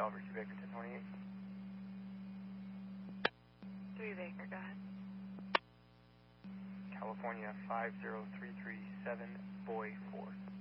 Oliver 2 Baker 1028. 3 Baker, go ahead. California 50337, Boy 4.